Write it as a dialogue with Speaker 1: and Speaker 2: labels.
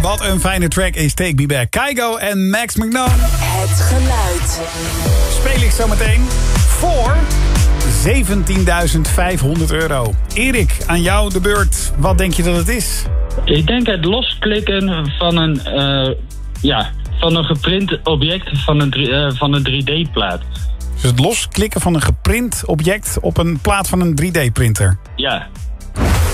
Speaker 1: Wat een fijne track is Take Me Back. Kygo en Max McNone.
Speaker 2: Het geluid.
Speaker 1: Speel ik zo meteen voor €17.500. Erik, aan jou de beurt. Wat denk je dat het is?
Speaker 3: Ik denk het losklikken van een geprint object van een 3D-plaat.
Speaker 1: Dus het losklikken van een geprint object op een plaat van een 3D-printer.
Speaker 3: Ja.